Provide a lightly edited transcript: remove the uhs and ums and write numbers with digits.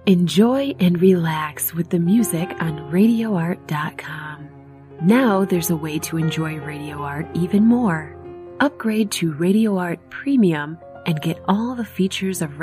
Enjoy and relax with the music on RadioArt.com. Now there's a way to enjoy Radio Art even more. Upgrade to Radio Art Premium and get all the features of